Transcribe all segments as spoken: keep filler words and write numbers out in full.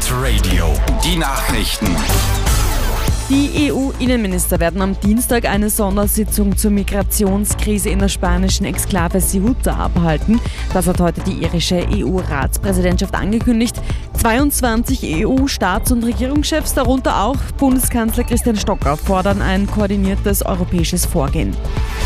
Hit Radio. Die Nachrichten. Die E U-Innenminister werden am Dienstag eine Sondersitzung zur Migrationskrise in der spanischen Exklave Ceuta abhalten. Das hat heute die irische E U-Ratspräsidentschaft angekündigt. zweiundzwanzig E U-Staats- und Regierungschefs, darunter auch Bundeskanzler Christian Stocker, fordern ein koordiniertes europäisches Vorgehen.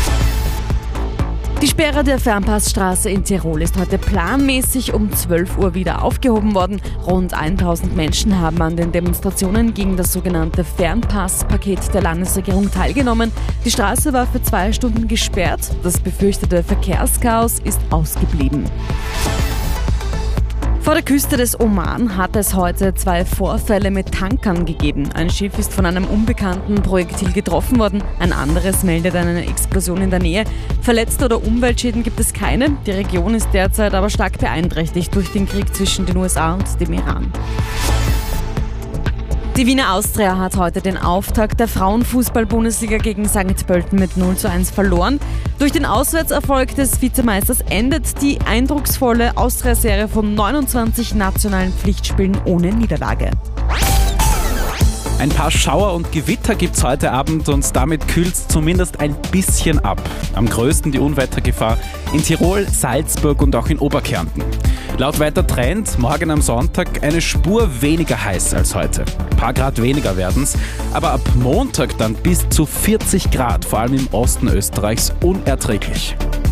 Die Sperre der Fernpassstraße in Tirol ist heute planmäßig um zwölf Uhr wieder aufgehoben worden. Rund tausend Menschen haben an den Demonstrationen gegen das sogenannte Fernpasspaket der Landesregierung teilgenommen. Die Straße war für zwei Stunden gesperrt. Das befürchtete Verkehrschaos ist ausgeblieben. Vor der Küste des Oman hat es heute zwei Vorfälle mit Tankern gegeben. Ein Schiff ist von einem unbekannten Projektil getroffen worden, ein anderes meldet eine Explosion in der Nähe. Verletzte oder Umweltschäden gibt es keine. Die Region ist derzeit aber stark beeinträchtigt durch den Krieg zwischen den U S A und dem Iran. Die Wiener Austria hat heute den Auftakt der Frauenfußball-Bundesliga gegen Sankt Pölten mit null zu eins verloren. Durch den Auswärtserfolg des Vizemeisters endet die eindrucksvolle Austria-Serie von neunundzwanzig nationalen Pflichtspielen ohne Niederlage. Ein paar Schauer und Gewitter gibt's heute Abend und damit kühlt's zumindest ein bisschen ab. Am größten die Unwettergefahr in Tirol, Salzburg und auch in Oberkärnten. Laut Wettertrend morgen am Sonntag eine Spur weniger heiß als heute. Ein paar Grad weniger werden's, aber ab Montag dann bis zu vierzig Grad, vor allem im Osten Österreichs, unerträglich.